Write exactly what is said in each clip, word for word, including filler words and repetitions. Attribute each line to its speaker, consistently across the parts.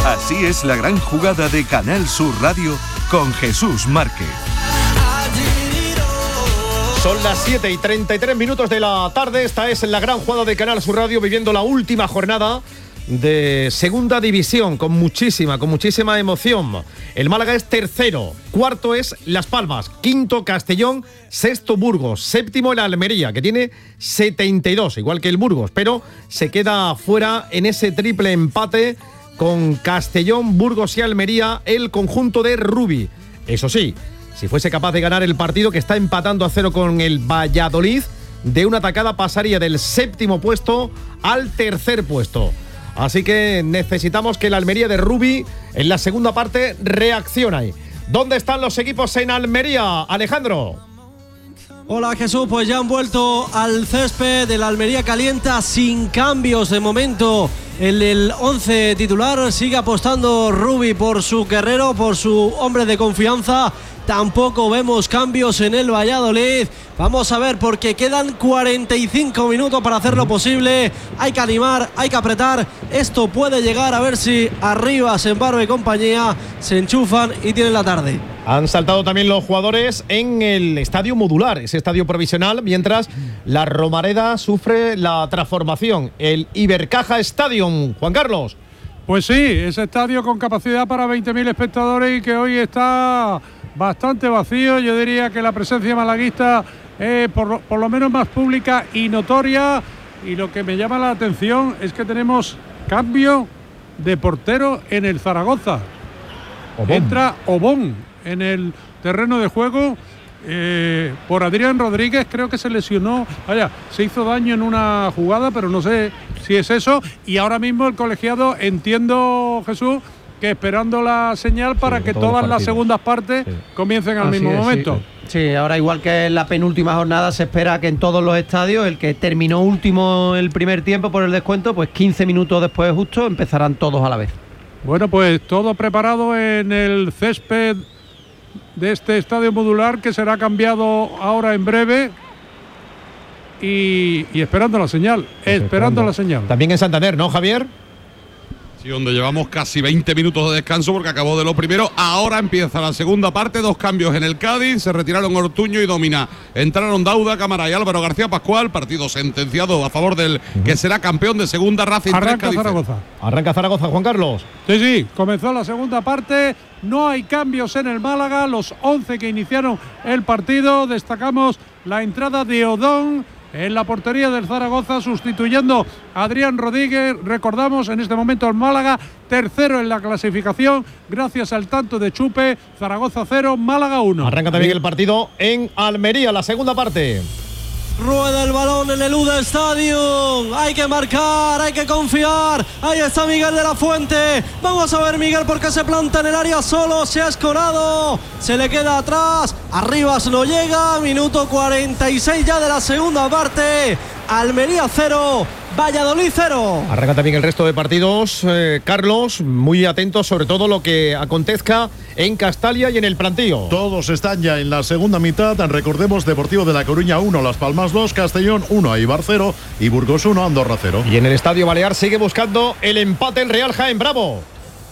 Speaker 1: Así es la gran jugada de Canal Sur Radio con Jesús Márquez.
Speaker 2: Son las siete y treinta y tres minutos de la tarde. Esta es la gran jugada de Canal Sur Radio, viviendo la última jornada de segunda división con muchísima, con muchísima emoción. El Málaga es tercero, cuarto es Las Palmas, quinto Castellón, sexto Burgos, séptimo el Almería, que tiene setenta y dos, igual que el Burgos, pero se queda fuera en ese triple empate con Castellón, Burgos y Almería, el conjunto de Rubi. Eso sí, si fuese capaz de ganar el partido, que está empatando a cero con el Valladolid, de una tacada pasaría del séptimo puesto al tercer puesto. Así que necesitamos que el Almería de Rubi en la segunda parte reaccione. ¿Dónde están los equipos en Almería, Alejandro?
Speaker 3: Hola Jesús, pues ya han vuelto al césped. El Almería calienta sin cambios de momento. En el once titular sigue apostando Rubi por su guerrero, por su hombre de confianza. Tampoco vemos cambios en el Valladolid. Vamos a ver, porque quedan cuarenta y cinco minutos para hacerlo posible. Hay que animar, hay que apretar. Esto puede llegar, a ver si Arribas, Embarbe y compañía se enchufan y tienen la tarde.
Speaker 2: Han saltado también los jugadores en el estadio modular, ese estadio provisional, mientras la Romareda sufre la transformación. El Ibercaja Stadium, Juan Carlos.
Speaker 4: Pues sí, ese estadio con capacidad para veinte mil espectadores y que hoy está bastante vacío. Yo diría que la presencia malaguista es por, por lo menos más pública y notoria. Y lo que me llama la atención es que tenemos cambio de portero en el Zaragoza. Obón. Entra Obón en el terreno de juego eh, por Adrián Rodríguez. Creo que se lesionó, vaya, se hizo daño en una jugada, pero no sé si es eso. Y ahora mismo el colegiado, entiendo, Jesús, que esperando la señal para sí, que todas partidos. Las segundas partes sí. comiencen al Así mismo es, momento.
Speaker 5: Sí. sí, ahora igual que en la penúltima jornada se espera que en todos los estadios el que terminó último el primer tiempo por el descuento, pues quince minutos después justo empezarán todos a la vez.
Speaker 4: Bueno, pues todo preparado en el césped de este estadio modular, que será cambiado ahora en breve. Y, y esperando la señal, pues esperando la señal.
Speaker 2: También en Santander, ¿no, Javier?
Speaker 6: Sí, donde llevamos casi veinte minutos de descanso porque acabó de lo primero. Ahora empieza la segunda parte, dos cambios en el Cádiz. Se retiraron Ortuño y Domina. Entraron Dauda, Cámara y Álvaro García Pascual. Partido sentenciado a favor del uh-huh. que será campeón de segunda. Racing.
Speaker 4: Arranca Zaragoza.
Speaker 2: Arranca Zaragoza, Juan Carlos.
Speaker 4: Sí, sí, comenzó la segunda parte. No hay cambios en el Málaga. Los once que iniciaron el partido. Destacamos la entrada de Odón en la portería del Zaragoza, sustituyendo a Adrián Rodríguez. Recordamos, en este momento el Málaga tercero en la clasificación, gracias al tanto de Chupe. Zaragoza cero, Málaga uno.
Speaker 2: Arranca también el partido en Almería, la segunda parte.
Speaker 3: Rueda el balón en el U D A Stadium. Hay que marcar, hay que confiar. Ahí está Miguel de la Fuente. Vamos a ver Miguel porque se planta en el área solo. Se ha escorado. Se le queda atrás. Arribas no llega. Minuto cuarenta y seis ya de la segunda parte. Almería cero, Valladolid cero.
Speaker 2: Arranca también el resto de partidos, eh, Carlos, muy atentos sobre todo lo que acontezca en Castalia y en el Plantío.
Speaker 7: Todos están ya en la segunda mitad. Recordemos, Deportivo de La Coruña uno, Las Palmas dos, Castellón uno, Eibar cero y Burgos uno, Andorra cero.
Speaker 2: Y en el Estadio Balear sigue buscando el empate el Real Jaén Bravo.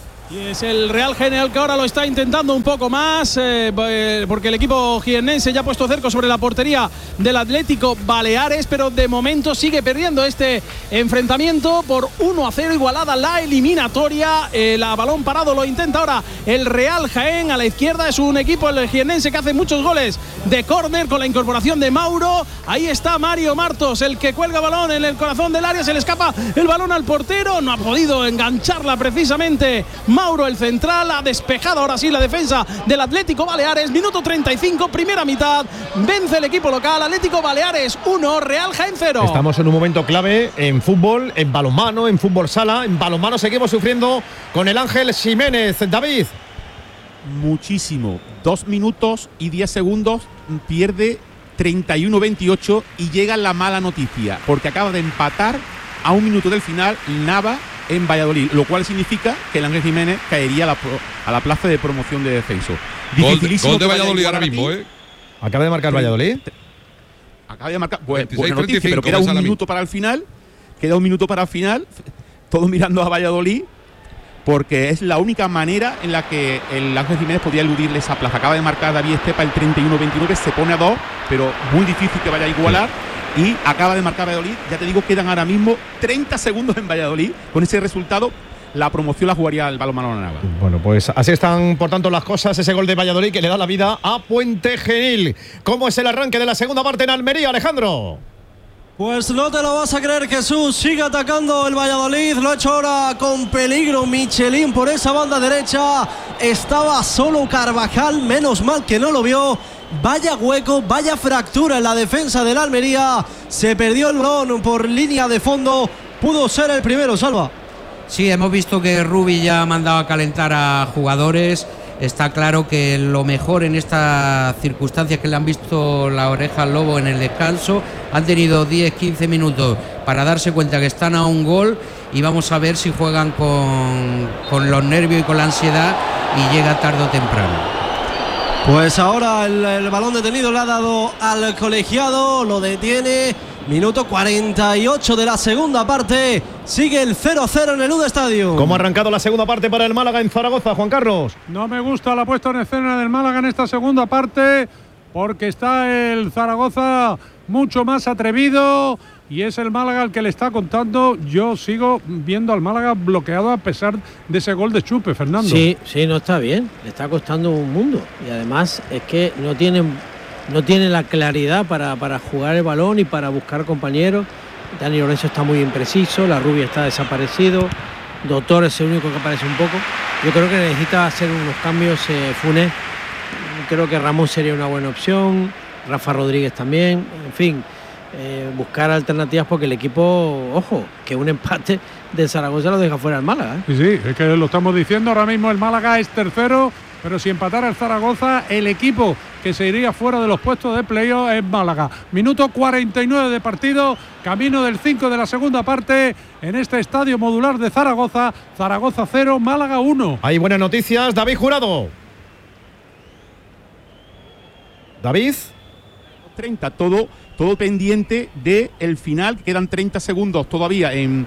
Speaker 8: Y es el Real Jaén que ahora lo está intentando un poco más, eh, porque el equipo jiennense ya ha puesto cerco sobre la portería del Atlético Baleares, pero de momento sigue perdiendo este enfrentamiento por uno a cero, igualada la eliminatoria. El a balón parado lo intenta ahora el Real Jaén. A la izquierda es un equipo, el jiennense, que hace muchos goles de córner con la incorporación de Mauro. Ahí está Mario Martos, el que cuelga balón en el corazón del área, se le escapa el balón al portero, no ha podido engancharla precisamente Mauro, el central. Ha despejado ahora sí la defensa del Atlético Baleares. Minuto treinta y cinco, primera mitad. Vence el equipo local. Atlético Baleares uno, Real Jaén cero.
Speaker 2: Estamos en un momento clave en fútbol, en balonmano, en fútbol sala. En balonmano seguimos sufriendo con el Ángel Jiménez. David.
Speaker 9: Muchísimo. Dos minutos y diez segundos. Pierde treinta y uno veintiocho y llega la mala noticia, porque acaba de empatar a un minuto del final Nava en Valladolid, lo cual significa que el Ángel Jiménez caería a la, pro, a la plaza de promoción de descenso.
Speaker 6: Gol, gol de Valladolid ahora mismo, ¿eh?
Speaker 2: Acaba de marcar Valladolid.
Speaker 9: Acaba de marcar. Pues, buena noticia, pero queda un minuto para el final. Queda un minuto para el final. Todos mirando a Valladolid. porque es la única manera en la que el Ángel Jiménez podía eludirle esa plaza. Acaba de marcar David Estepa el treinta y uno veintinueve, se pone a dos, pero muy difícil que vaya a igualar. Y acaba de marcar Valladolid. Ya te digo, quedan ahora mismo treinta segundos en Valladolid. Con ese resultado, la promoción la jugaría el balonmano Nava.
Speaker 2: Bueno, pues así están, por tanto, las cosas. Ese gol de Valladolid que le da la vida a Puente Genil. ¿Cómo es el arranque de la segunda parte en Almería, Alejandro?
Speaker 3: Pues no te lo vas a creer, Jesús. Sigue atacando el Valladolid. Lo ha hecho ahora con peligro Michelín por esa banda derecha. Estaba solo Carvajal. Menos mal que no lo vio. Vaya hueco, vaya fractura en la defensa del Almería. Se perdió el balón por línea de fondo. Pudo ser el primero, Salva.
Speaker 10: Sí, hemos visto que Rubi ya ha mandado a calentar a jugadores. Está claro que lo mejor en estas circunstancias, que le han visto la oreja al lobo en el descanso, han tenido diez quince minutos para darse cuenta que están a un gol, y vamos a ver si juegan con, con los nervios y con la ansiedad y llega tarde o temprano.
Speaker 3: Pues ahora el, el balón detenido le ha dado al colegiado, lo detiene. Minuto cuarenta y ocho de la segunda parte. Sigue el cero cero en el U D Estadio.
Speaker 2: ¿Cómo ha arrancado la segunda parte para el Málaga en Zaragoza, Juan Carlos?
Speaker 4: No me gusta la puesta en escena del Málaga en esta segunda parte, porque está el Zaragoza mucho más atrevido y es el Málaga el que le está contando. Yo sigo viendo al Málaga bloqueado a pesar de ese gol de Chupe, Fernando.
Speaker 11: Sí, sí, no está bien. Le está costando un mundo. Y además es que no tienen, no tienen la claridad para, para jugar el balón y para buscar compañeros. Dani Lorenzo está muy impreciso, la Rubia está desaparecido, Doctor es el único que aparece un poco. Yo creo que necesita hacer unos cambios, eh, Funes. Creo que Ramón sería una buena opción, Rafa Rodríguez también, en fin, eh, buscar alternativas, porque el equipo, ojo, que un empate de Zaragoza lo deja fuera al Málaga. ¿eh?
Speaker 4: Sí, sí, es que lo estamos diciendo, ahora mismo el Málaga es tercero, pero si empatara el Zaragoza, el equipo que se iría fuera de los puestos de playoff es Málaga. Minuto cuarenta y nueve de partido, camino del cinco de la segunda parte en este estadio modular de Zaragoza. Zaragoza cero, Málaga uno.
Speaker 2: Hay buenas noticias, David Jurado. David.
Speaker 9: treinta, todo, todo pendiente del final, que quedan treinta segundos todavía en,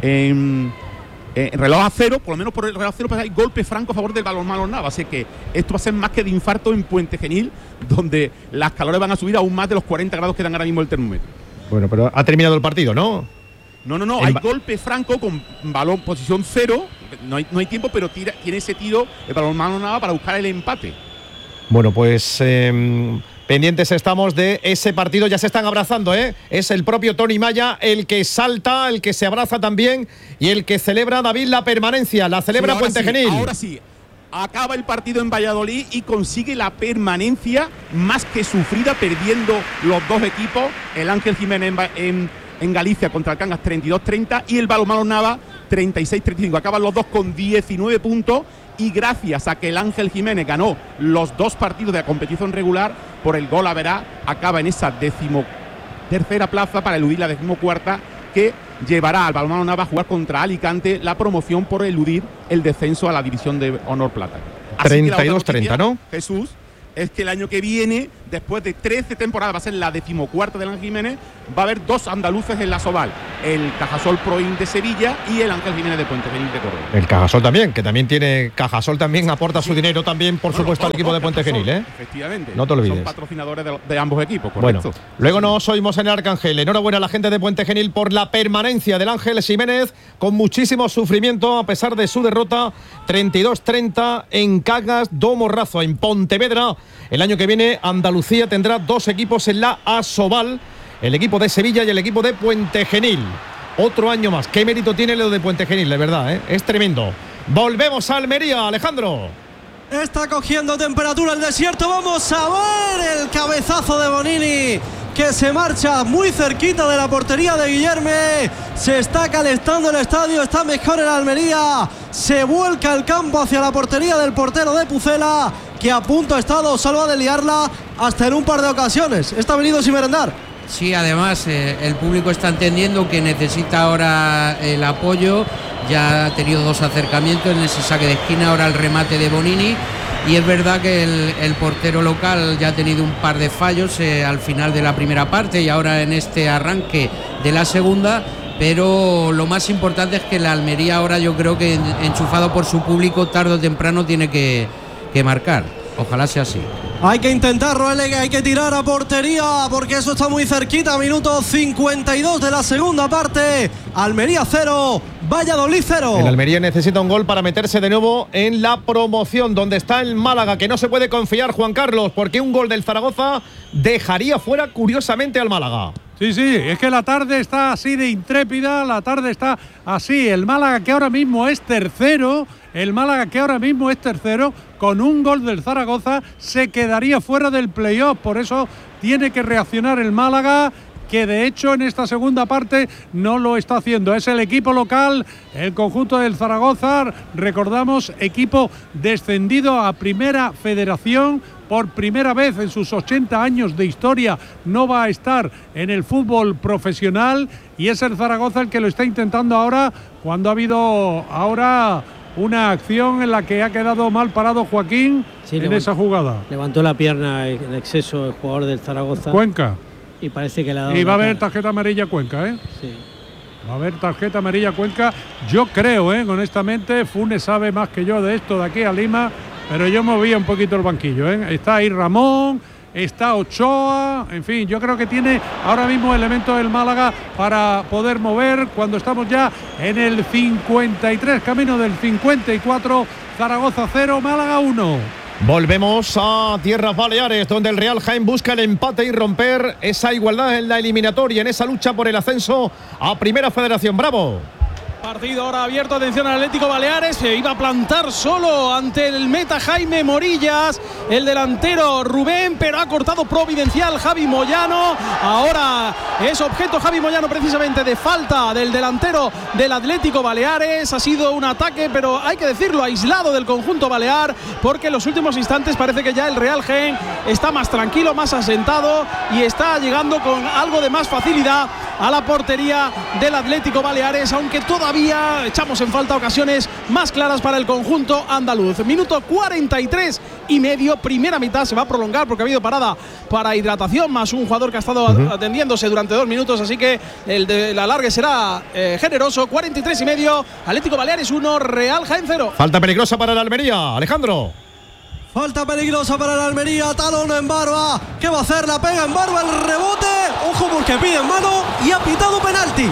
Speaker 9: en, en reloj a cero, por lo menos por el reloj a cero, pues hay golpe franco a favor del balonmano Nava, así que esto va a ser más que de infarto en Puente Genil, donde las calores van a subir aún más de los cuarenta grados que dan ahora mismo el termómetro.
Speaker 2: Bueno, pero ha terminado el partido, ¿no?
Speaker 9: No, no, no,
Speaker 2: el
Speaker 9: hay
Speaker 2: ba-
Speaker 9: golpe franco con balón posición cero, no hay, no hay tiempo, pero tira, tiene ese tiro el balonmano Nava para buscar el empate.
Speaker 2: Bueno, pues eh, pendientes estamos de ese partido. Ya se están abrazando, ¿eh? Es el propio Tony Maya el que salta, el que se abraza también y el que celebra, David, la permanencia. La celebra
Speaker 9: Sí,
Speaker 2: Puente
Speaker 9: sí,
Speaker 2: Genil.
Speaker 9: Ahora sí, acaba el partido en Valladolid y consigue la permanencia más que sufrida, perdiendo los dos equipos. El Ángel Jiménez en, en, en Galicia contra el Cangas treinta y dos treinta y el balonmano Nava treinta y seis treinta y cinco. Acaban los dos con diecinueve puntos. Y gracias a que el Ángel Jiménez ganó los dos partidos de la competición regular, por el gol a verá, acaba en esa decimotercera plaza para eludir la decimocuarta, que llevará al balonmano Nava a jugar contra Alicante la promoción por eludir el descenso a la división de honor plata. Así que la otra
Speaker 2: treinta y dos treinta,
Speaker 9: noticia,
Speaker 2: ¿no?
Speaker 9: Jesús, es que el año que viene, después de trece temporadas, va a ser la decimocuarta del Ángel Jiménez, va a haber dos andaluces en la Soval, el Cajasol Proin de Sevilla y el Ángel Jiménez de Puente Genil de Córdoba.
Speaker 2: El Cajasol también, que también tiene. Cajasol también aporta su dinero también, por
Speaker 9: Bueno,
Speaker 2: supuesto, al
Speaker 9: los
Speaker 2: equipo
Speaker 9: dos
Speaker 2: de Puente
Speaker 9: Cajasol,
Speaker 2: Genil, ¿eh?
Speaker 9: Efectivamente.
Speaker 2: No te olvides.
Speaker 9: Son patrocinadores de, de ambos equipos,
Speaker 2: Bueno,
Speaker 9: correcto.
Speaker 2: luego nos oímos en el Arcángel. Enhorabuena a la gente de Puente Genil por la permanencia del Ángel Jiménez, con muchísimo sufrimiento a pesar de su derrota treinta y dos treinta en Cangas do Morrazo, en Pontevedra. El año que viene Andalucía tendrá dos equipos en la Asobal, el equipo de Sevilla y el equipo de Puente Genil. Otro año más. Qué mérito tiene lo de Puente Genil, de verdad, ¿eh? Es tremendo. Volvemos a Almería, Alejandro.
Speaker 3: Está cogiendo temperatura el desierto. Vamos a ver el cabezazo de Bonini, que se marcha muy cerquita de la portería de Guillerme. Se está calentando el estadio, está mejor en Almería. Se vuelca el campo hacia la portería del portero de Pucela, que a punto ha estado Salva de liarla hasta en un par de ocasiones. Está venido sin merendar.
Speaker 10: Sí, además eh, el público está entendiendo que necesita ahora el apoyo. Ya ha tenido dos acercamientos en ese saque de esquina, ahora el remate de Bonini. Y es verdad que el, el portero local ya ha tenido un par de fallos eh, al final de la primera parte y ahora en este arranque de la segunda, pero lo más importante es que la Almería ahora, yo creo que enchufado por su público, tarde o temprano tiene que, que marcar. Ojalá sea así.
Speaker 3: Hay que intentarlo, hay que tirar a portería porque eso está muy cerquita. Minuto cincuenta y dos de la segunda parte. Almería cero, Valladolid cero.
Speaker 2: El Almería necesita un gol para meterse de nuevo en la promoción, donde está el Málaga, que no se puede confiar, Juan Carlos, porque un gol del Zaragoza dejaría fuera curiosamente al Málaga.
Speaker 4: Sí, sí, es que la tarde está así de intrépida, la tarde está así. El Málaga, que ahora mismo es tercero, el Málaga que ahora mismo es tercero, con un gol del Zaragoza, se quedaría fuera del playoff. Por eso tiene que reaccionar el Málaga, que de hecho en esta segunda parte no lo está haciendo. Es el equipo local, el conjunto del Zaragoza, recordamos, equipo descendido a Primera Federación. Por primera vez en sus ochenta años de historia no va a estar en el fútbol profesional, y es el Zaragoza el que lo está intentando ahora, cuando ha habido ahora una acción en la que ha quedado mal parado Joaquín sí, en levantó, esa jugada.
Speaker 11: Levantó la pierna en exceso el jugador del Zaragoza.
Speaker 4: Cuenca.
Speaker 11: Y parece que le ha dado.
Speaker 4: Y va a haber tarjeta amarilla Cuenca, ¿eh?
Speaker 11: Sí.
Speaker 4: Va a haber tarjeta amarilla Cuenca. Yo creo, ¿eh? Honestamente, Funes sabe más que yo de esto de aquí a Lima, pero yo movía un poquito el banquillo, ¿eh? Está ahí Ramón, está Ochoa, en fin, yo creo que tiene ahora mismo elementos del Málaga para poder mover cuando estamos ya en el cincuenta y tres, camino del cincuenta y cuatro, Zaragoza cero, Málaga uno.
Speaker 2: Volvemos a Tierras Baleares, donde el Real Jaén busca el empate y romper esa igualdad en la eliminatoria, en esa lucha por el ascenso a Primera Federación. ¡Bravo!
Speaker 8: Partido ahora abierto, atención al Atlético Baleares, se iba a plantar solo ante el meta Jaime Morillas, el delantero Rubén, pero ha cortado providencial Javi Moyano. Ahora es objeto Javi Moyano precisamente de falta del delantero del Atlético Baleares. Ha sido un ataque, pero hay que decirlo, aislado del conjunto balear, porque en los últimos instantes parece que ya el Real Jaén está más tranquilo, más asentado y está llegando con algo de más facilidad a la portería del Atlético Baleares, aunque todavía echamos en falta ocasiones más claras para el conjunto andaluz. Minuto cuarenta y tres y medio, primera mitad se va a prolongar porque ha habido parada para hidratación, más un jugador que ha estado uh-huh. atendiéndose durante dos minutos, así que el de la alargue será eh, generoso. Cuarenta y tres y medio, Atlético Baleares uno, Real Jaén cero.
Speaker 2: Falta peligrosa para el Almería, Alejandro.
Speaker 3: Falta peligrosa para el Almería, talón en barba. ¿Qué va a hacer? La pega en barba, el rebote. Ojo porque pide en mano y ha pitado penalti.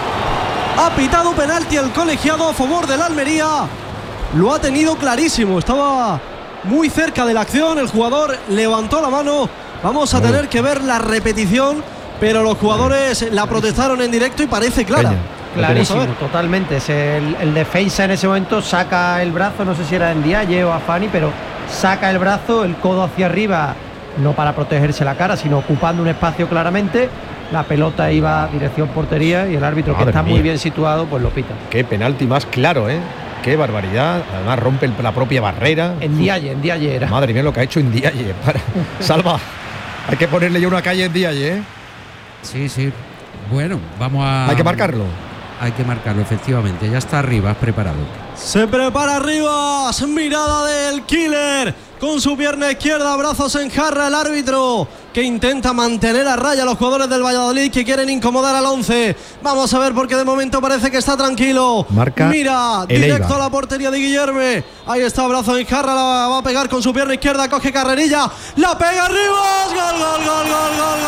Speaker 3: Ha pitado penalti el colegiado a favor del Almería. Lo ha tenido clarísimo. Estaba muy cerca de la acción. El jugador levantó la mano. Vamos a tener que ver la repetición, pero los jugadores la protestaron en directo y parece clara.
Speaker 5: Clarísimo, totalmente. Es el, el defensa en ese momento saca el brazo, no sé si era en Ndiaye o Afani, pero saca el brazo, el codo hacia arriba, no para protegerse la cara, sino ocupando un espacio claramente. La pelota iba dirección portería y el árbitro, Madre que está mía. muy bien situado, pues lo pita.
Speaker 2: Qué penalti más claro, ¿eh? Qué barbaridad. Además rompe la propia barrera.
Speaker 5: En Ndiaye, en Ndiaye era.
Speaker 2: Madre mía lo que ha hecho en Ndiaye. Para... Salva, hay que ponerle ya una calle en Ndiaye, ¿eh?
Speaker 10: Sí, sí. Bueno, vamos a...
Speaker 2: Hay que marcarlo.
Speaker 10: Hay que marcarlo, efectivamente. Ya está arriba, has preparado.
Speaker 3: Se prepara arriba, mirada del killer. Con su pierna izquierda, brazos en jarra el árbitro, que intenta mantener a raya a los jugadores del Valladolid, que quieren incomodar al once. Vamos a ver, porque de momento parece que está tranquilo.
Speaker 2: Marca
Speaker 3: Mira, directo a la portería de Guillerme. Ahí está, brazo en jarra, la va a pegar con su pierna izquierda, coge carrerilla, la pega arriba. Gol, gol, gol, gol, gol,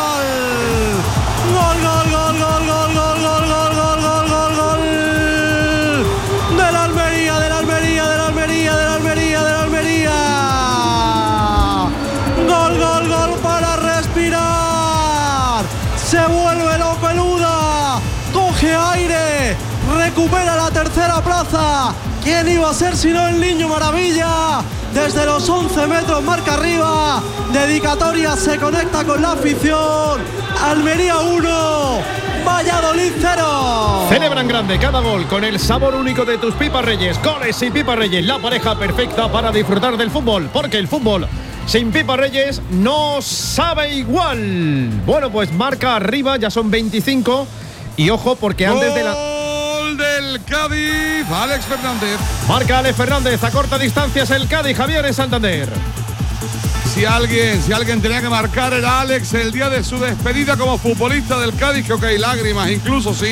Speaker 3: gol. Gol, gol, gol, gol, gol, gol, gol, gol, gol, gol, gol, gol. Del Almería, del Almería, del Almería, del Almería, del Almería. Gol, gol, gol para respirar. Se vuelve loco el Uda. Coge aire. Recupera la tercera plaza. ¿Quién iba a ser sino el Niño Maravilla? Desde los once metros marca arriba. Dedicatoria, se conecta con la afición. Almería uno, Valladolid cero.
Speaker 2: Celebran grande cada gol con el sabor único de tus Pipas Reyes. Goles y Pipas Reyes, la pareja perfecta para disfrutar del fútbol, porque el fútbol sin Pipas Reyes no sabe igual. Bueno, pues marca arriba, ya son veinticinco. Y ojo, porque antes de la...
Speaker 6: Gol del Cádiz, Alex Fernández.
Speaker 2: Marca Alex Fernández, a corta distancia es el Cádiz, Javier en Santander.
Speaker 6: Si alguien, si alguien tenía que marcar era Alex el día de su despedida como futbolista del Cádiz, que ok, lágrimas incluso sí,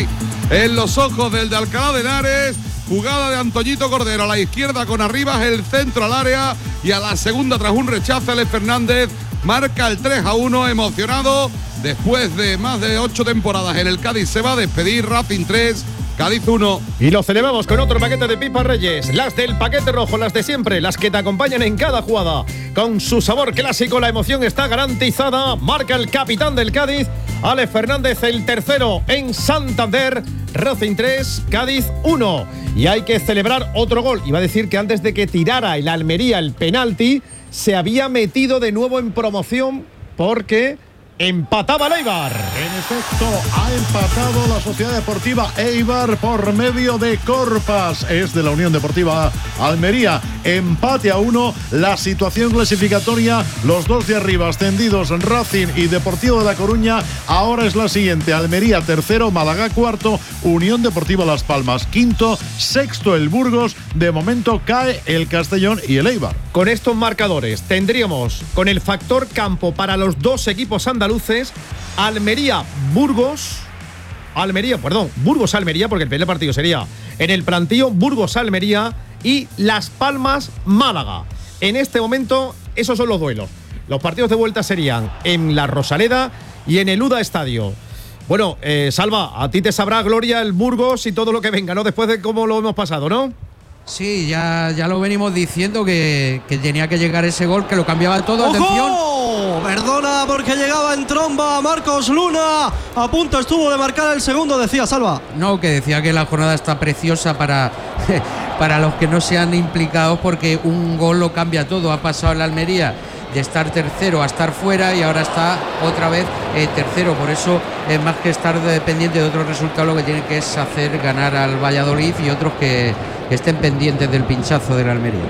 Speaker 6: en los ojos del de Alcalá de Henares. Jugada de Antoñito Cordero a la izquierda con Arribas, el centro al área y a la segunda tras un rechazo Alex Fernández marca el tres a uno, emocionado. Después de más de ocho temporadas en el Cádiz se va a despedir. Racing tres, Cádiz uno.
Speaker 2: Y lo celebramos con otro paquete de pipas Reyes, las del paquete rojo, las de siempre, las que te acompañan en cada jugada. Con su sabor clásico, la emoción está garantizada. Marca el capitán del Cádiz, Alex Fernández, el tercero en Santander. Racing tres, Cádiz uno. Y hay que celebrar otro gol. Iba a decir que antes de que tirara el Almería el penalti, se había metido de nuevo en promoción porque empataba el Eibar.
Speaker 7: En efecto, ha empatado la Sociedad Deportiva Eibar por medio de Corpas. Es de la Unión Deportiva Almería. Empate a uno. La situación clasificatoria, los dos de arriba ascendidos, Racing y Deportivo de La Coruña, ahora es la siguiente: Almería tercero, Málaga cuarto, Unión Deportiva Las Palmas quinto, sexto el Burgos. De momento cae el Castellón y el Eibar.
Speaker 2: Con estos marcadores tendríamos, con el factor campo para los dos equipos andaluces, Almería, Burgos, Almería, perdón, Burgos, Almería, porque el primer partido sería en el Plantío, Burgos, Almería y Las Palmas, Málaga. En este momento, esos son los duelos. Los partidos de vuelta serían en la Rosaleda y en el U D A Estadio. Bueno, eh, Salva, a ti te sabrá gloria el Burgos y todo lo que venga, ¿no? Después de cómo lo hemos pasado, ¿no?
Speaker 10: Sí, ya, ya lo venimos diciendo que, que tenía que llegar ese gol, que lo cambiaba todo.
Speaker 3: ¡Ojo!
Speaker 10: Atención.
Speaker 3: Perdona, porque llegaba en tromba Marcos Luna. A punto estuvo de marcar el segundo, decía Salva.
Speaker 10: No, que decía que la jornada está preciosa para, para los que no sean implicados, porque un gol lo cambia todo. Ha pasado el Almería de estar tercero a estar fuera y ahora está otra vez eh, tercero. Por eso es más que estar dependiente de otros resultados, lo que tiene que es hacer ganar al Valladolid y otros que, que estén pendientes del pinchazo del Almería.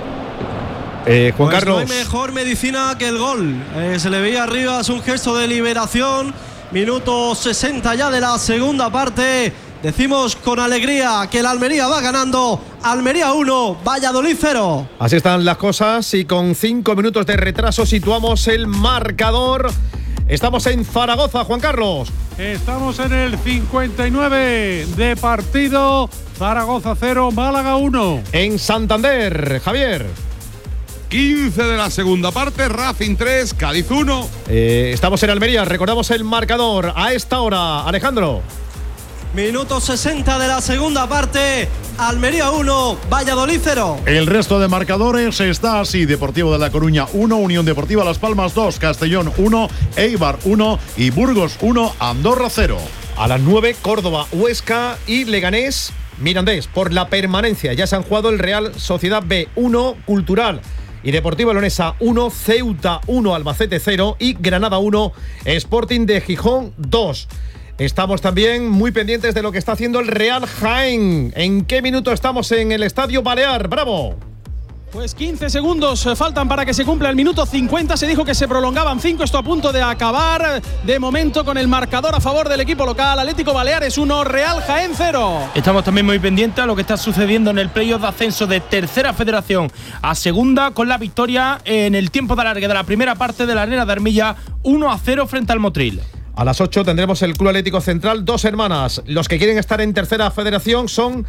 Speaker 2: Eh, Juan
Speaker 3: pues
Speaker 2: Carlos.
Speaker 3: No hay mejor medicina que el gol. Eh, se le veía arriba, es un gesto de liberación. Minuto sesenta ya de la segunda parte. Decimos con alegría que el Almería va ganando. Almería uno, Valladolid cero.
Speaker 2: Así están las cosas y con cinco minutos de retraso situamos el marcador. Estamos en Zaragoza, Juan Carlos.
Speaker 4: Estamos en el cincuenta y nueve de partido. Zaragoza cero, Málaga uno.
Speaker 2: En Santander, Javier.
Speaker 6: quince de la segunda parte, Racing tres, Cádiz uno.
Speaker 2: Eh, estamos en Almería, recordamos el marcador a esta hora, Alejandro.
Speaker 3: Minuto sesenta de la segunda parte. Almería uno, Valladolid cero.
Speaker 7: El resto de marcadores está así: Deportivo de La Coruña uno, Unión Deportiva Las Palmas dos, Castellón uno, Eibar uno y Burgos uno, Andorra cero.
Speaker 2: A las nueve, Córdoba, Huesca y Leganés, Mirandés. Por la permanencia ya se han jugado el Real Sociedad B uno, Cultural y Deportivo Leonesa uno, Ceuta uno, Albacete cero y Granada uno, Sporting de Gijón dos. Estamos también muy pendientes de lo que está haciendo el Real Jaén. ¿En qué minuto estamos en el Estadio Balear? ¡Bravo!
Speaker 8: Pues quince segundos faltan para que se cumpla el minuto cincuenta. Se dijo que se prolongaban cinco. Esto a punto de acabar. De momento con el marcador a favor del equipo local. Atlético Baleares uno, Real Jaén cero.
Speaker 12: Estamos también muy pendientes a lo que está sucediendo en el playoff de ascenso de Tercera Federación a Segunda, con la victoria en el tiempo de alargue de la primera parte de la Arena de Armilla uno a cero frente al Motril.
Speaker 2: A las ocho tendremos el Club Atlético Central, Dos Hermanas. Los que quieren estar en Tercera Federación son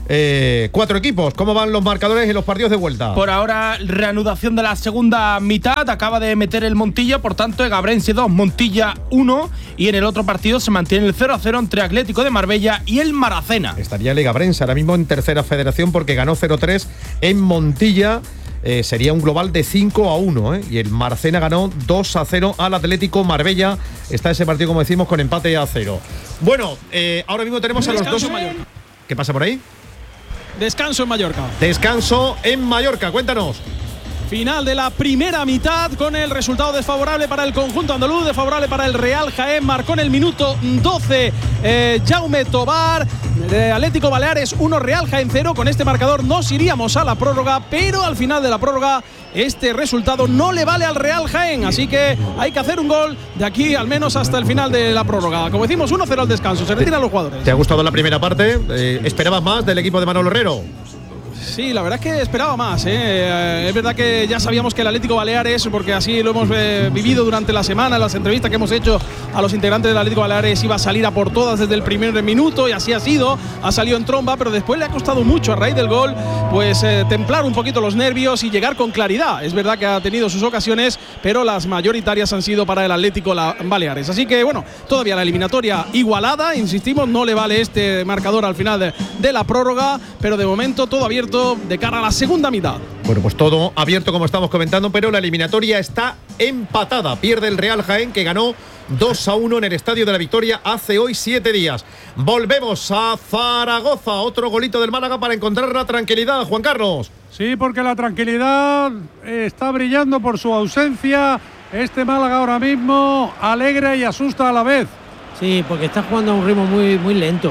Speaker 2: eh, cuatro equipos. ¿Cómo van los marcadores y los partidos de vuelta?
Speaker 12: Por ahora, reanudación de la segunda mitad. Acaba de meter el Montilla, por tanto, Egabrense dos, Montilla uno. Y en el otro partido se mantiene el cero a cero entre Atlético de Marbella y el Maracena.
Speaker 2: Estaría el Egabrense ahora mismo en Tercera Federación porque ganó cero tres en Montilla. Eh, sería un global de cinco a uno, ¿eh? Y el Maracena ganó dos a cero al Atlético Marbella. Está ese partido, como decimos, con empate a cero. Bueno, eh, ahora mismo tenemos a los dos. ¿Qué pasa por ahí?
Speaker 8: Descanso en Mallorca.
Speaker 2: Descanso en Mallorca, cuéntanos.
Speaker 8: Final de la primera mitad con el resultado desfavorable para el conjunto andaluz, desfavorable para el Real Jaén. Marcó en el minuto doce eh, Jaume Tobar. De Atlético Baleares uno, Real Jaén cero. Con este marcador nos iríamos a la prórroga, pero al final de la prórroga este resultado no le vale al Real Jaén, así que hay que hacer un gol de aquí al menos hasta el final de la prórroga. Como decimos, uno cero al descanso, se retiran los jugadores.
Speaker 2: ¿Te ha gustado la primera parte? Eh, ¿Esperabas más del equipo de Manolo Herrero?
Speaker 8: Sí, la verdad es que esperaba más, ¿eh? Eh, es verdad que ya sabíamos que el Atlético Baleares, porque así lo hemos eh, vivido durante la semana, las entrevistas que hemos hecho a los integrantes del Atlético Baleares, iba a salir a por todas desde el primer minuto, y así ha sido, ha salido en tromba, pero después le ha costado mucho a raíz del gol, pues eh, templar un poquito los nervios y llegar con claridad. Es verdad que ha tenido sus ocasiones, pero las mayoritarias han sido para el Atlético Baleares. Así que bueno, todavía la eliminatoria igualada, insistimos, no le vale este marcador al final de, de la prórroga, pero de momento todo abierto de cara a la segunda mitad.
Speaker 2: Bueno, pues todo abierto como estamos comentando, pero la eliminatoria está empatada. Pierde el Real Jaén, que ganó dos a uno en el Estadio de la Victoria hace hoy siete días. Volvemos a Zaragoza, otro golito del Málaga para encontrar la tranquilidad, Juan Carlos.
Speaker 4: Sí, porque la tranquilidad está brillando por su ausencia. Este Málaga ahora mismo alegre y asusta a la vez.
Speaker 11: Sí, porque está jugando a un ritmo muy, muy lento.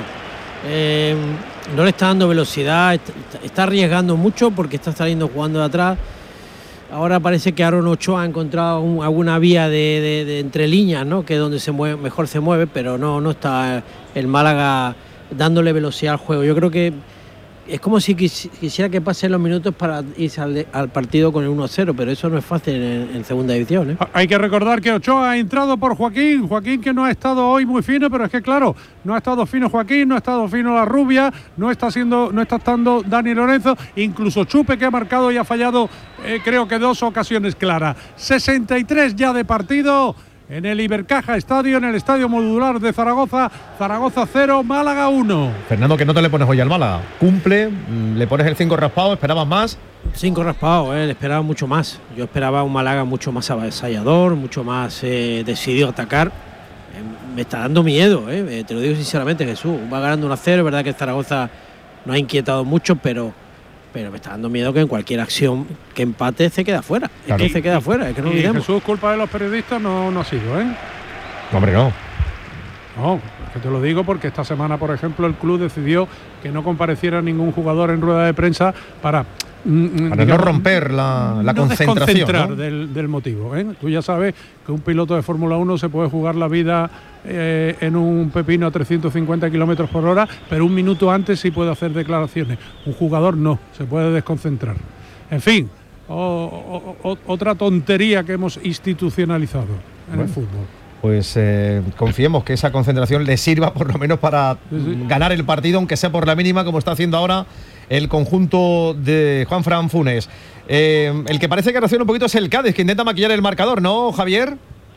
Speaker 11: Eh, no le está dando velocidad, está, está arriesgando mucho porque está saliendo jugando de atrás. Ahora parece que Aaron Ochoa ha encontrado un, alguna vía de, de, de entre líneas, ¿no? Que es donde se mueve, mejor se mueve, pero no, no está el Málaga dándole velocidad al juego. Yo creo que es como si quis, quisiera que pasen los minutos para irse al, al partido con el uno a cero, pero eso no es fácil en, en segunda división, ¿eh?
Speaker 4: Hay que recordar que Ochoa ha entrado por Joaquín, Joaquín que no ha estado hoy muy fino, pero es que claro, no ha estado fino Joaquín, no ha estado fino La Rubia, no está siendo, no está estando Dani Lorenzo, incluso Chupe, que ha marcado y ha fallado eh, creo que dos ocasiones claras. sesenta y tres ya de partido en el Ibercaja Estadio, en el Estadio Modular de Zaragoza. Zaragoza cero, Málaga uno.
Speaker 2: Fernando, que no te le pones hoy al Málaga. Cumple, le pones el cinco raspado, ¿esperabas más?
Speaker 11: Cinco raspados, eh, esperaba mucho más. Yo esperaba un Málaga mucho más avasallador, mucho más eh, decidido a atacar. Eh, me está dando miedo, eh, te lo digo sinceramente, Jesús. Va ganando uno a cero, es verdad que Zaragoza no ha inquietado mucho, pero... pero me está dando miedo que en cualquier acción que empate se queda fuera. Claro. Es que se queda fuera, es que no
Speaker 4: y
Speaker 11: olvidemos.
Speaker 4: Jesús, culpa de los periodistas no, no ha sido, ¿eh?
Speaker 2: No, hombre, no.
Speaker 4: No, es que te lo digo porque esta semana, por ejemplo, el club decidió que no compareciera ningún jugador en rueda de prensa para...
Speaker 2: Para digamos, no romper la, la
Speaker 4: no
Speaker 2: concentración, ¿no?
Speaker 4: del, del motivo, ¿eh? Tú ya sabes que un piloto de Fórmula uno se puede jugar la vida eh, en un pepino a trescientos cincuenta kilómetros por hora, pero un minuto antes sí puede hacer declaraciones. Un jugador no, se puede desconcentrar. En fin, o, o, o, otra tontería que hemos institucionalizado en bueno. el fútbol.
Speaker 2: Pues eh, confiemos que esa concentración le sirva por lo menos para sí, sí. ganar el partido, aunque sea por la mínima, como está haciendo ahora el conjunto de Juanfran Funes. Eh, el que parece que reacciona un poquito es el Cádiz, que intenta maquillar el marcador, ¿no, Javier?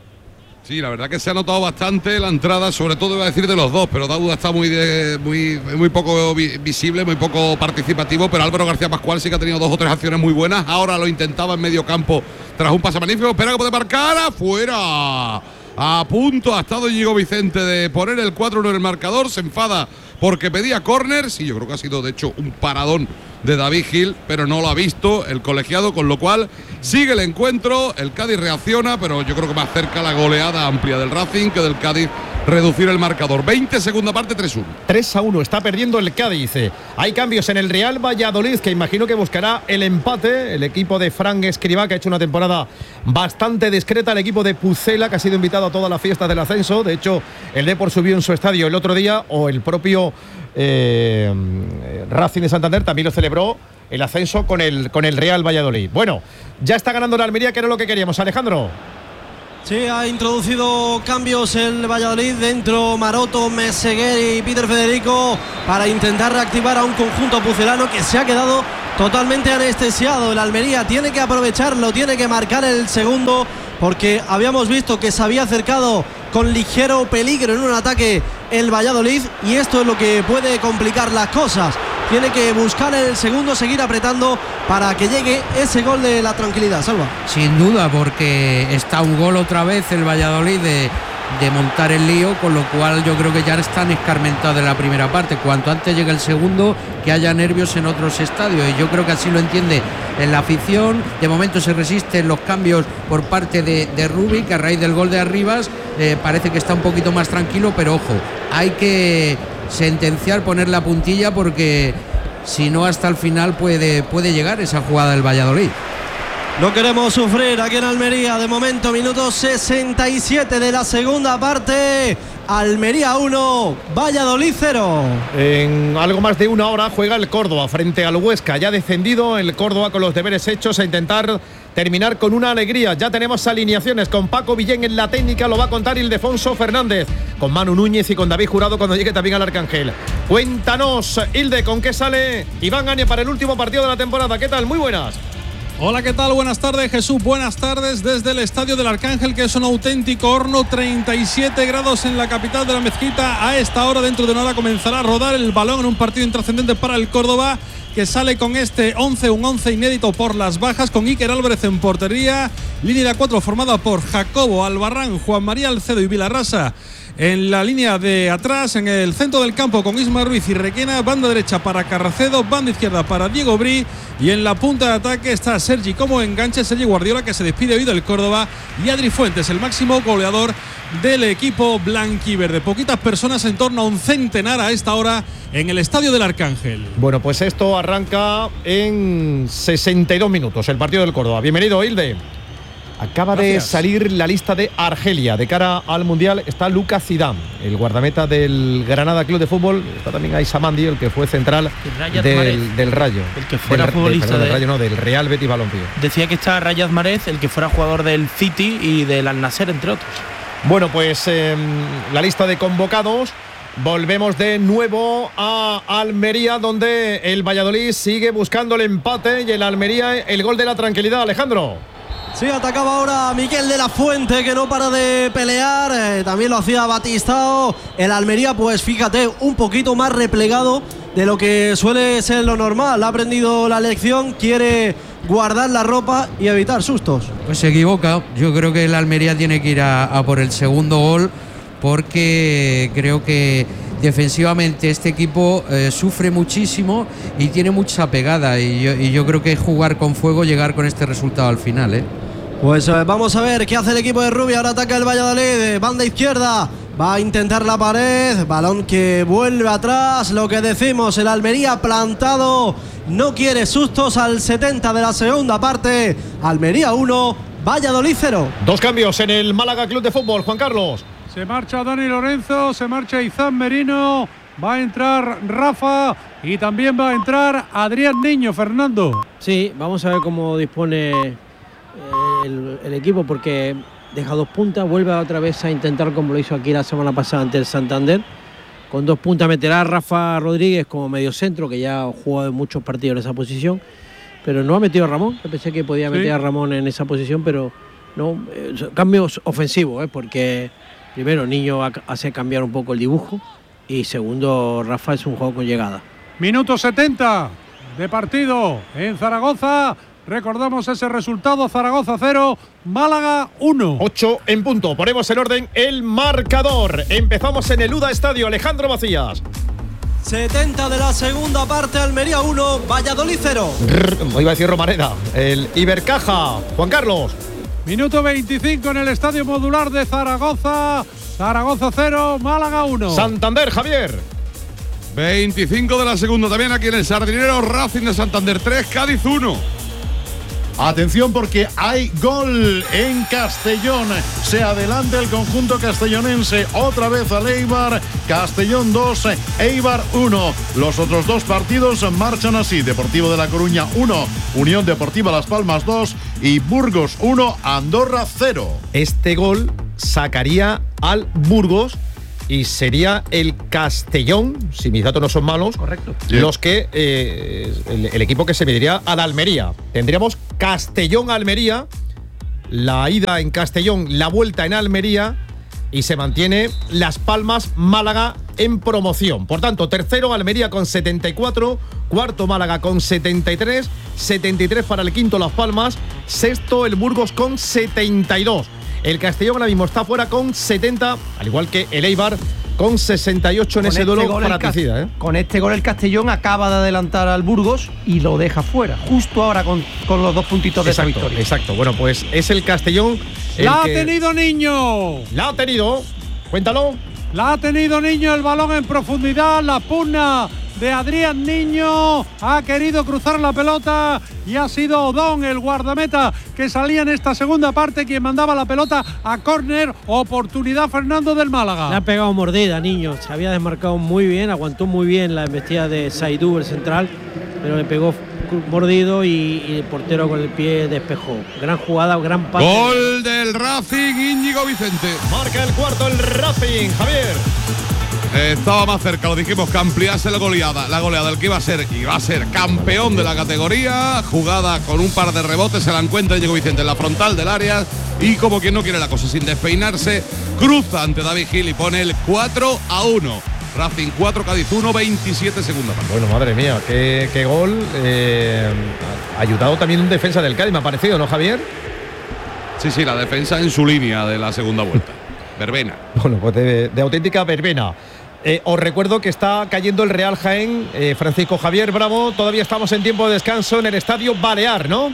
Speaker 6: Sí, la verdad que se ha notado bastante la entrada, sobre todo iba a decir de los dos, pero Dauda está muy de, muy, muy poco visible, muy poco participativo, pero Álvaro García Pascual sí que ha tenido dos o tres acciones muy buenas. Ahora lo intentaba en medio campo tras un pase magnífico, espera que puede marcar, afuera. A punto ha estado Íñigo Vicente de poner el cuatro uno en el marcador, se enfada porque pedía córner. Sí, yo creo que ha sido de hecho un paradón de David Gil, pero no lo ha visto el colegiado, con lo cual sigue el encuentro, el Cádiz reacciona, pero yo creo que más cerca la goleada amplia del Racing que del Cádiz reducir el marcador. veinte, segunda parte, tres uno.
Speaker 2: tres a uno, está perdiendo el Cádiz. Hay cambios en el Real Valladolid, que imagino que buscará el empate. El equipo de Fran Escribá, que ha hecho una temporada bastante discreta. El equipo de Pucela, que ha sido invitado a todas las fiestas del ascenso. De hecho, el Depor subió en su estadio el otro día, o el propio eh, Racing de Santander también lo celebró, el ascenso con el, con el Real Valladolid. Bueno, ya está ganando la Almería, que era lo que queríamos, Alejandro.
Speaker 3: Sí, ha introducido cambios el Valladolid, dentro Maroto, Meseguer y Peter Federico, para intentar reactivar a un conjunto pucelano que se ha quedado totalmente anestesiado. El Almería tiene que aprovecharlo, tiene que marcar el segundo, porque habíamos visto que se había acercado con ligero peligro en un ataque el Valladolid, y esto es lo que puede complicar las cosas. Tiene que buscar el segundo, seguir apretando para que llegue ese gol de la tranquilidad. Salva.
Speaker 10: Sin duda, porque está un gol otra vez el Valladolid de, de montar el lío, con lo cual yo creo que ya están escarmentados en la primera parte. Cuanto antes llegue el segundo, que haya nervios en otros estadios, y yo creo que así lo entiende en la afición. De momento se resisten los cambios por parte de, de Rubi, que a raíz del gol de Arribas eh, parece que está un poquito más tranquilo, pero ojo, hay que sentenciar, poner la puntilla, porque si no hasta el final puede, puede llegar esa jugada del Valladolid.
Speaker 3: No queremos sufrir aquí en Almería. De momento, minuto sesenta y siete de la segunda parte. Almería uno, Valladolid cero.
Speaker 2: En algo más de una hora juega el Córdoba frente al Huesca. Ya descendido el Córdoba con los deberes hechos a intentar terminar con una alegría. Ya tenemos alineaciones con Paco Villén en la técnica, lo va a contar Ildefonso Fernández, con Manu Núñez y con David Jurado cuando llegue también al Arcángel. Cuéntanos, Hilde, ¿con qué sale Iván Añe para el último partido de la temporada? ¿Qué tal? Muy buenas.
Speaker 13: Hola, ¿qué tal? Buenas tardes, Jesús. Buenas tardes desde el Estadio del Arcángel, que es un auténtico horno. treinta y siete grados en la capital de la Mezquita. A esta hora, dentro de una hora, comenzará a rodar el balón en un partido intrascendente para el Córdoba, que sale con este once, un once inédito por las bajas, con Iker Álvarez en portería. Línea cuatro formada por Jacobo, Albarrán, Juan María Alcedo y Vilarrasa. En la línea de atrás, en el centro del campo, con Isma Ruiz y Requena. Banda derecha para Carracedo, banda izquierda para Diego Brí. Y en la punta de ataque está Sergi como enganche, Sergi Guardiola, que se despide hoy del Córdoba. Y Adri Fuentes, el máximo goleador del equipo blanquiverde. Poquitas personas, en torno a un centenar a esta hora en el Estadio del Arcángel.
Speaker 2: Bueno, pues esto arranca en sesenta y dos minutos, el partido del Córdoba. Bienvenido, Hilde. Acaba Gracias. de salir la lista de Argelia de cara al Mundial. Está Lucas Zidane, el guardameta del Granada Club de Fútbol. Está también Aissa Mandi, el que fue central del, del Rayo.
Speaker 12: El que fuera
Speaker 2: del,
Speaker 12: futbolista
Speaker 2: del,
Speaker 12: de,
Speaker 2: del Rayo, no, del Real Betis Balompié.
Speaker 12: Decía que está Rayad Mahrez, el que fuera jugador del City y del Al Nassr, entre otros.
Speaker 2: Bueno, pues eh, la lista de convocados. Volvemos de nuevo a Almería, donde el Valladolid sigue buscando el empate y el Almería el gol de la tranquilidad. Alejandro.
Speaker 3: Sí, atacaba ahora Miguel de la Fuente, que no para de pelear. Eh, también lo hacía Batistao. El Almería, pues fíjate, un poquito más replegado de lo que suele ser lo normal. Ha aprendido la lección, quiere guardar la ropa y evitar sustos.
Speaker 10: Pues se equivoca. Yo creo que el Almería tiene que ir a, a por el segundo gol, porque creo que defensivamente este equipo eh, sufre muchísimo y tiene mucha pegada. Y yo, y yo creo que jugar con fuego, llegar con este resultado al final, ¿eh?
Speaker 3: Pues eh, vamos a ver qué hace el equipo de Rubio. Ahora ataca el Valladolid, banda izquierda. Va a intentar la pared, balón que vuelve atrás. Lo que decimos, el Almería plantado, no quiere sustos al setenta de la segunda parte. Almería uno, Valladolid cero.
Speaker 2: Dos cambios en el Málaga Club de Fútbol, Juan Carlos.
Speaker 4: Se marcha Dani Lorenzo, se marcha Izán Merino, va a entrar Rafa y también va a entrar Adrián Niño, Fernando.
Speaker 11: Sí, vamos a ver cómo dispone el, el equipo, porque deja dos puntas, vuelve otra vez a intentar como lo hizo aquí la semana pasada ante el Santander. Con dos puntas meterá a Rafa Rodríguez como mediocentro, que ya ha jugado en muchos partidos en esa posición, pero no ha metido a Ramón. Yo pensé que podía meter sí. a Ramón en esa posición, pero no. Eh, cambios ofensivos, eh, porque primero Niño hace cambiar un poco el dibujo y segundo, Rafa es un juego con llegada.
Speaker 4: Minuto setenta de partido en Zaragoza. Recordamos ese resultado: Zaragoza cero, Málaga uno.
Speaker 2: ocho en punto. Ponemos en orden el marcador. Empezamos en el U D A Estadio. Alejandro Macías.
Speaker 3: setenta de la segunda parte, Almería uno, Valladolid cero.
Speaker 2: Rrr, iba a decir Romareda. El Ibercaja. Juan Carlos.
Speaker 4: Minuto veinticinco en el Estadio Modular de Zaragoza. Zaragoza cero, Málaga uno.
Speaker 2: Santander, Javier.
Speaker 6: veinticinco de la segunda también aquí en el Sardinero. Racing de Santander tres, Cádiz uno.
Speaker 7: Atención, porque hay gol en Castellón. Se adelanta el conjunto castellonense. Otra vez al Eibar. Castellón dos, Eibar uno. Los otros dos partidos marchan así: Deportivo de La Coruña uno, Unión Deportiva Las Palmas dos y Burgos uno, Andorra cero.
Speaker 2: Este gol sacaría al Burgos y sería el Castellón, si mis datos no son malos,
Speaker 11: correcto,
Speaker 2: sí. los que eh, el, el equipo que se mediría a la Almería. Tendríamos Castellón-Almería, la ida en Castellón, la vuelta en Almería, y se mantiene Las Palmas-Málaga en promoción. Por tanto, tercero Almería con setenta y cuatro, cuarto Málaga con setenta y tres, setenta y tres para el quinto Las Palmas, sexto el Burgos con setenta y dos. El Castellón ahora mismo está fuera con setenta, al igual que el Eibar con sesenta y ocho en con ese este duelo fratricida. ¿eh?
Speaker 5: Con este gol el Castellón acaba de adelantar al Burgos y lo deja fuera, justo ahora con, con los dos puntitos de
Speaker 2: exacto,
Speaker 5: esa victoria.
Speaker 2: Exacto, bueno, pues es el Castellón. El
Speaker 4: ¡La
Speaker 2: que...
Speaker 4: ha tenido Niño!
Speaker 2: ¡La ha tenido! Cuéntalo.
Speaker 4: La ha tenido Niño, el balón en profundidad, la pugna de Adrián Niño. Ha querido cruzar la pelota y ha sido Odón, el guardameta que salía en esta segunda parte, quien mandaba la pelota a córner. Oportunidad Fernando del Málaga.
Speaker 11: Le ha pegado mordida, Niño. Se había desmarcado muy bien, aguantó muy bien la embestida de Saidú, el central, pero le pegó mordido y, y el portero con el pie despejó. Gran jugada, gran pase.
Speaker 6: Gol del Racing, Íñigo Vicente.
Speaker 2: Marca el cuarto el Racing, Javier.
Speaker 6: Estaba más cerca, lo dijimos, que ampliase la goleada, la goleada, el que iba a ser, iba a ser campeón de la categoría. Jugada con un par de rebotes, se la encuentra Íñigo Vicente en la frontal del área y, como quien no quiere la cosa, sin despeinarse, cruza ante David Gil y pone el cuatro a uno. Racing cuatro, Cádiz uno, veintisiete segunda parte.
Speaker 2: Bueno, madre mía, qué, qué gol. Eh, ha ayudado también un defensa del Cádiz, me ha parecido, ¿no, Javier?
Speaker 6: Sí, sí, la defensa en su línea de la segunda vuelta. Verbena.
Speaker 2: Bueno, pues de, de auténtica verbena. Eh, os recuerdo que está cayendo el Real Jaén. eh, Francisco Javier Bravo, todavía estamos en tiempo de descanso en el Estadio Balear, ¿no?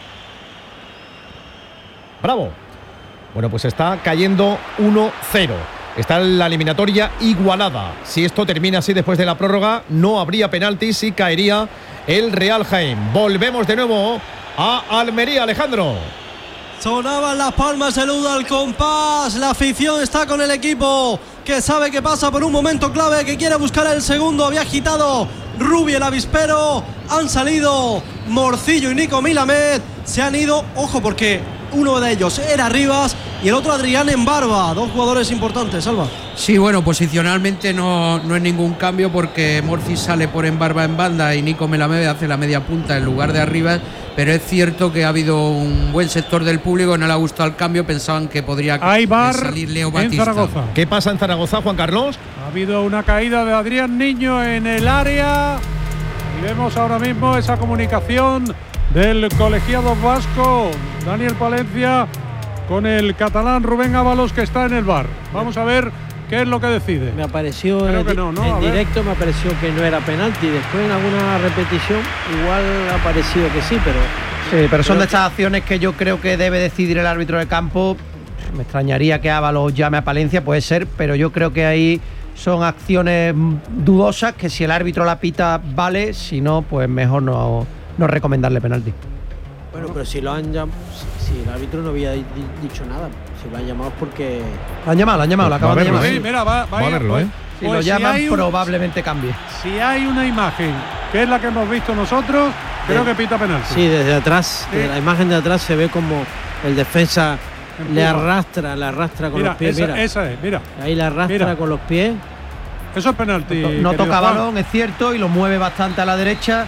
Speaker 2: Bravo. Bueno, pues está cayendo uno cero. Está en la eliminatoria igualada. Si esto termina así después de la prórroga, no habría penaltis y caería el Real Jaén. Volvemos de nuevo a Almería, Alejandro.
Speaker 3: Sonaban las palmas, saluda al compás. La afición está con el equipo, que sabe que pasa por un momento clave, que quiere buscar el segundo. Había agitado Rubi el avispero. Han salido Morcillo y Nico Milamed. Se han ido, ojo, porque uno de ellos era Rivas y el otro Adrián en Barba. Dos jugadores importantes, Alba.
Speaker 10: Sí, bueno, posicionalmente no, no es ningún cambio, porque Morci sale por Embarba en banda y Nico Melamed hace la media punta en lugar de Arribas, pero es cierto que ha habido un buen sector del público que no le ha gustado el cambio, pensaban que podría salir Leo Batista.
Speaker 4: Zaragoza.
Speaker 2: ¿Qué pasa en Zaragoza, Juan Carlos?
Speaker 4: Ha habido una caída de Adrián Niño en el área y vemos ahora mismo esa comunicación del colegiado vasco Daniel Palencia con el catalán Rubén Ábalos, que está en el bar. Vamos a ver qué es lo que decide.
Speaker 11: Me apareció
Speaker 4: Creo
Speaker 11: en,
Speaker 4: que no, ¿no?
Speaker 11: en
Speaker 4: A ver.
Speaker 11: directo, me apareció que no era penalti. Después en alguna repetición igual ha parecido que sí, pero
Speaker 5: Sí, pero son
Speaker 11: creo
Speaker 5: de estas acciones que yo creo que debe decidir el árbitro de campo. Me extrañaría que Ábalos llame a Palencia, puede ser, pero yo creo que ahí son acciones dudosas que si el árbitro la pita vale, si no, pues mejor no, no recomendarle penalti.
Speaker 11: Bueno, pero si lo han llamado, si, si el árbitro no había di- dicho nada, si lo han llamado es porque
Speaker 5: Lo han llamado, lo han llamado, lo acaban de llamar.
Speaker 4: Sí, mira, va,
Speaker 2: Va a verlo, ¿eh?
Speaker 5: Si
Speaker 4: Pues
Speaker 5: lo
Speaker 4: si
Speaker 5: llaman,
Speaker 4: hay un-
Speaker 5: probablemente cambie.
Speaker 4: Si hay una imagen que es la que hemos visto nosotros, creo que pita penalti.
Speaker 11: sí, desde atrás,
Speaker 4: Sí.
Speaker 11: desde la imagen de atrás se ve como el defensa le
Speaker 4: Empuja.
Speaker 11: arrastra, le arrastra con
Speaker 4: Mira,
Speaker 11: los pies,
Speaker 4: esa,
Speaker 11: mira.
Speaker 4: esa es, mira.
Speaker 11: Ahí le arrastra
Speaker 4: Mira.
Speaker 11: con los pies.
Speaker 4: Eso es penalti.
Speaker 5: No, no
Speaker 4: querido
Speaker 5: toca
Speaker 4: Juan.
Speaker 5: balón, es cierto, y lo mueve bastante a la derecha.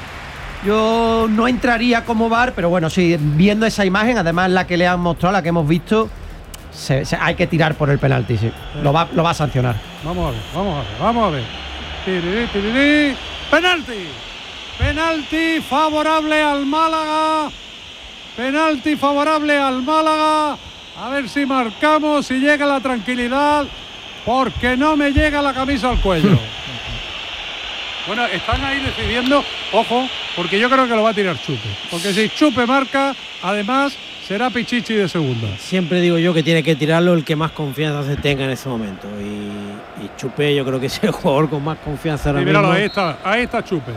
Speaker 5: Yo no entraría como V A R, pero bueno, sí, viendo esa imagen, además la que le han mostrado, la que hemos visto, se- se- hay que tirar por el penalti, sí. Lo va, lo va a sancionar.
Speaker 4: Vamos a ver, vamos a ver, vamos a ver. Tirirí, tirirí. Penalti. Penalti favorable al Málaga. Penalti favorable al Málaga. A ver si marcamos, si llega la tranquilidad, porque no me llega la camisa al cuello. Bueno, están ahí decidiendo, ojo, porque yo creo que lo va a tirar Chupe. Porque si Chupe marca, además será Pichichi de segunda.
Speaker 11: Siempre digo yo que tiene que tirarlo el que más confianza se tenga en ese momento. Y, y Chupé yo creo que es el jugador con más confianza ahora
Speaker 4: Y míralo,
Speaker 11: mismo.
Speaker 4: ahí está, ahí está Chupe.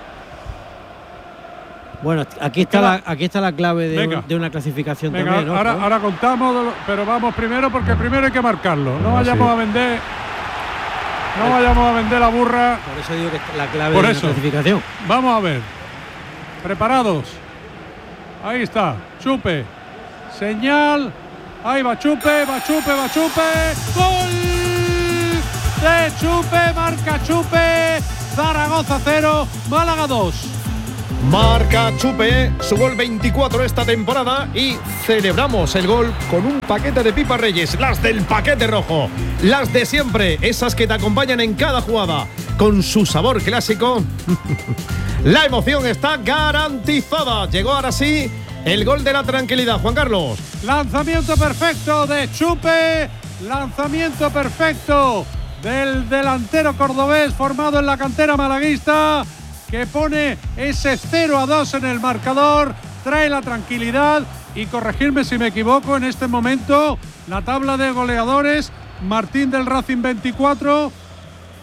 Speaker 11: Bueno, aquí está,
Speaker 4: Queda-
Speaker 11: la, aquí está la clave de,
Speaker 4: Venga.
Speaker 11: un- de una clasificación
Speaker 4: Venga,
Speaker 11: también, ¿no?
Speaker 4: ahora, ahora contamos, de lo- pero vamos primero porque primero hay que marcarlo. No
Speaker 2: Ah,
Speaker 4: vayamos
Speaker 2: sí.
Speaker 4: a vender, no vayamos a vender la burra.
Speaker 11: Por eso digo que es la clave
Speaker 4: Por
Speaker 11: de
Speaker 4: eso.
Speaker 11: la clasificación.
Speaker 4: Vamos a ver. Preparados. Ahí está, Chupe. Señal. Ahí va Chupe, va Chupe, va Chupe. ¡Gol! De Chupe, marca Chupe. Zaragoza cero, Málaga dos.
Speaker 2: Marca Chupe, su gol veinticuatro esta temporada y celebramos el gol con un paquete de pipas Reyes, las del paquete rojo, las de siempre, esas que te acompañan en cada jugada, con su sabor clásico. La emoción está garantizada. Llegó ahora sí el gol de la tranquilidad, Juan Carlos.
Speaker 4: Lanzamiento perfecto de Chupe. Lanzamiento perfecto del delantero cordobés formado en la cantera malaguista, que pone ese cero a dos en el marcador, trae la tranquilidad. Y corregirme si me equivoco, en este momento la tabla de goleadores: Martín del Racing veinticuatro,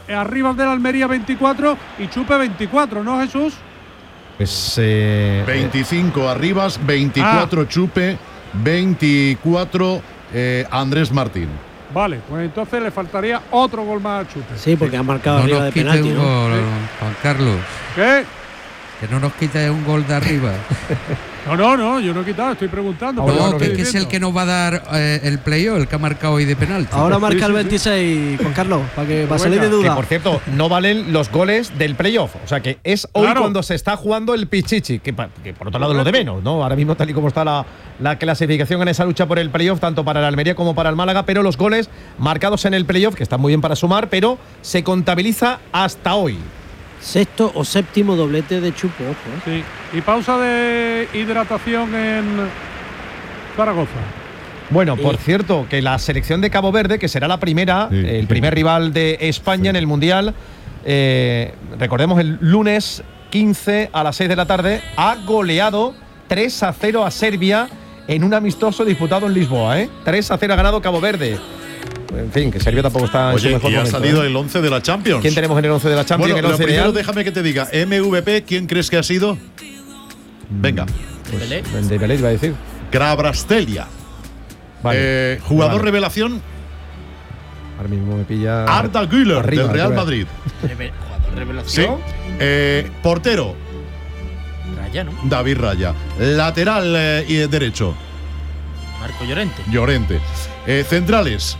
Speaker 4: arriba de la Almería veinticuatro y Chupe veinticuatro, ¿no, Jesús?
Speaker 2: Pues eh,
Speaker 7: veinticinco Arribas, veinticuatro ah. Chupe, veinticuatro eh, Andrés Martín.
Speaker 4: Vale, pues entonces le faltaría otro gol más a Chupe.
Speaker 11: Sí, porque ha marcado
Speaker 10: no
Speaker 11: arriba de penalti, ¿no?
Speaker 10: Gol, ¿sí? Juan Carlos.
Speaker 4: ¿Qué?
Speaker 10: Que no nos quite un gol de arriba.
Speaker 4: No, no, no, yo no he quitado, estoy preguntando.
Speaker 10: No, que, que es el que nos va a dar eh, el playoff, el que ha marcado hoy de penalti.
Speaker 3: Ahora marca
Speaker 4: sí, sí,
Speaker 3: el veintiséis, sí. Juan Carlos, para que para salir de
Speaker 2: que
Speaker 3: duda.
Speaker 2: por cierto, no valen los goles del playoff. O sea que es hoy
Speaker 4: Claro.
Speaker 2: cuando se está jugando el Pichichi, que, pa- que por otro lado es lo de menos, ¿no? Ahora mismo, tal y como está la, la clasificación en esa lucha por el playoff, tanto para el Almería como para el Málaga, pero los goles marcados en el playoff, que están muy bien para sumar, pero se contabiliza hasta hoy.
Speaker 11: Sexto o séptimo doblete de Chupo, ojo, ¿eh?
Speaker 4: Sí. Y pausa de hidratación en Zaragoza.
Speaker 2: Bueno, por cierto, que la selección de Cabo Verde, que será la primera,
Speaker 7: Sí,
Speaker 2: el
Speaker 7: sí.
Speaker 2: primer rival de España
Speaker 7: Sí.
Speaker 2: en el Mundial, eh, recordemos el lunes quince a las seis de la tarde, ha goleado tres a cero a Serbia en un amistoso disputado en Lisboa, ¿eh? tres a cero ha ganado Cabo Verde. En fin, que Serbia tampoco está en su
Speaker 7: Oye,
Speaker 2: mejor
Speaker 7: y ha
Speaker 2: momento,
Speaker 7: salido
Speaker 2: ¿eh?
Speaker 7: el once de la Champions.
Speaker 2: ¿Quién tenemos en el once de la Champions?
Speaker 7: Bueno,
Speaker 2: en el
Speaker 7: lo
Speaker 2: once
Speaker 7: primero
Speaker 2: ideal?
Speaker 7: déjame que te diga, M V P, ¿quién crees que ha sido? Venga.
Speaker 2: Pues, de Belé iba a decir.
Speaker 7: Krabrastelia.
Speaker 2: Vale.
Speaker 7: Eh, jugador
Speaker 2: Vale.
Speaker 7: revelación,
Speaker 2: Ahora mismo me pilla.
Speaker 7: Arda Güler,
Speaker 2: arriba,
Speaker 7: del Real
Speaker 2: arriba.
Speaker 7: Madrid.
Speaker 12: Jugador
Speaker 7: Sí.
Speaker 12: revelación.
Speaker 7: Eh, portero,
Speaker 12: Raya, ¿no?
Speaker 7: David Raya. Lateral eh, y derecho,
Speaker 12: Marco Llorente.
Speaker 7: Llorente. Eh, centrales,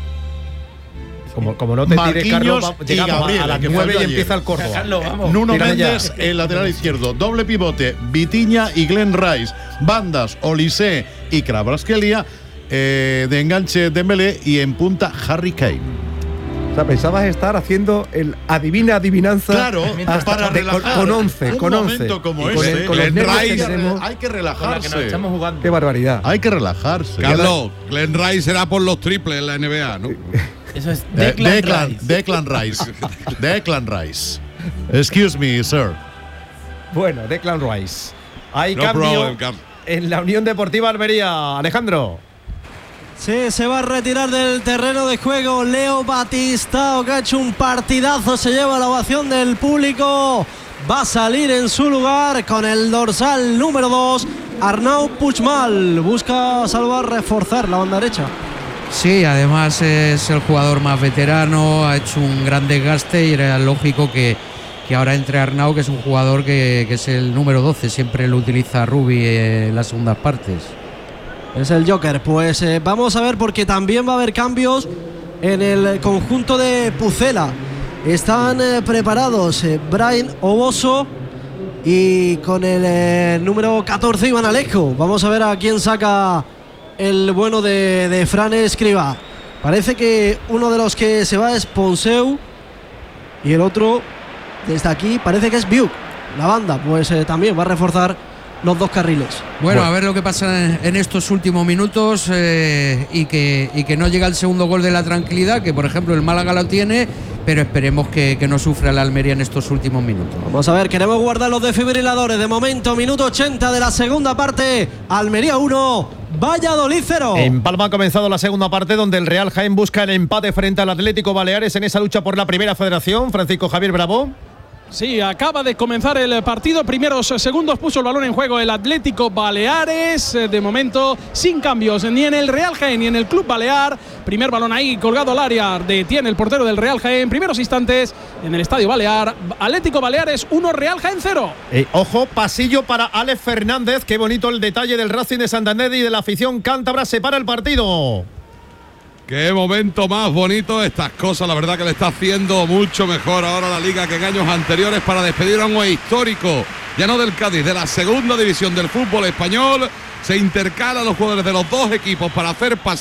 Speaker 2: Como, como no te tire,
Speaker 7: Marquinhos
Speaker 2: Carlos, va-
Speaker 7: y
Speaker 2: llegamos a-
Speaker 7: Gabriel,
Speaker 2: a las
Speaker 7: que
Speaker 2: nueve
Speaker 7: falló
Speaker 2: y
Speaker 7: ayer.
Speaker 2: empieza el Córdoba.
Speaker 12: Carlos, vamos.
Speaker 7: Nuno
Speaker 2: Tírale ya.
Speaker 7: Méndez, el lateral izquierdo. Doble pivote, Vitiña y Glenn Rice. Bandas, Olise y Kvaratskhelia. Eh, de enganche, Dembélé. Y en punta, Harry Kane.
Speaker 2: O sea, pensabas estar haciendo el adivina adivinanza.
Speaker 7: Claro,
Speaker 2: hasta
Speaker 7: para
Speaker 2: de- con,
Speaker 7: relajar.
Speaker 2: con once,
Speaker 7: Un
Speaker 2: con once.
Speaker 7: momento como
Speaker 2: Y con,
Speaker 7: este,
Speaker 2: el- con los
Speaker 6: Glenn
Speaker 2: nervios que
Speaker 6: Rice,
Speaker 2: tenemos.
Speaker 7: Hay que
Speaker 12: Con la que nos
Speaker 7: relajarse.
Speaker 12: estamos jugando.
Speaker 2: Qué barbaridad.
Speaker 7: Hay que relajarse.
Speaker 6: Carlos, Glenn Rice será por los triples en la N B A, ¿no?
Speaker 12: Eso es
Speaker 7: Eh,
Speaker 12: Declan,
Speaker 7: Declan,
Speaker 12: Rice.
Speaker 7: Declan Rice. Declan Rice. Excuse me, sir.
Speaker 2: Bueno, Declan Rice. Hay
Speaker 6: No
Speaker 2: cambio
Speaker 6: problem, Carlos.
Speaker 2: en la Unión Deportiva Almería. Alejandro.
Speaker 3: Sí, se va a retirar del terreno de juego Leo Batistao, que ha hecho un partidazo, se lleva la ovación del público. Va a salir en su lugar con el dorsal número dos, Arnau Puigmal. Busca salvar, reforzar la banda derecha.
Speaker 10: Sí, además es el jugador más veterano, ha hecho un gran desgaste y era lógico que, que ahora entre Arnau, que es un jugador que, que es el número doce, siempre lo utiliza Rubi en las segundas partes.
Speaker 3: Es el Joker. Pues eh, vamos a ver, porque también va a haber cambios en el conjunto de Pucela. Están eh, preparados eh, Brian Oboso y con el eh, número catorce Iván Alejo. Vamos a ver a quién saca el bueno de, de Fran Escribá. Parece que uno de los que se va es Ponseu y el otro, desde aquí, parece que es Biuk. La banda, pues eh, también va a reforzar los dos carriles.
Speaker 10: Bueno, a ver lo que pasa en, en estos últimos minutos eh, y, que, y que no llega el segundo gol de la tranquilidad, que por ejemplo el Málaga lo tiene, pero esperemos que, que no sufra la Almería en estos últimos minutos.
Speaker 3: Vamos a ver, queremos guardar los desfibriladores. De momento, minuto ochenta de la segunda parte. Almería uno, Valladolid cero.
Speaker 2: En Palma ha comenzado la segunda parte, donde el Real Jaén busca el empate frente al Atlético Baleares en esa lucha por la primera federación. Francisco Javier Bravo.
Speaker 8: Sí, acaba de comenzar el partido. Primeros segundos puso el balón en juego el Atlético Baleares. De momento, sin cambios ni en el Real Jaén ni en el Club Balear. Primer balón ahí colgado al área. Detiene el portero del Real Jaén. Primeros instantes en el Estadio Balear. Atlético Baleares uno, Real Jaén cero.
Speaker 2: Eh, ojo, pasillo para Alex Fernández. Qué bonito el detalle del Racing de Santander y de la afición cántabra. Se para el partido.
Speaker 6: Qué momento más bonito, estas cosas, la verdad que le está haciendo mucho mejor ahora la Liga que en años anteriores para despedir a un histórico, ya no del Cádiz, de la segunda división del fútbol español. Se intercalan los jugadores de los dos equipos para hacer pasar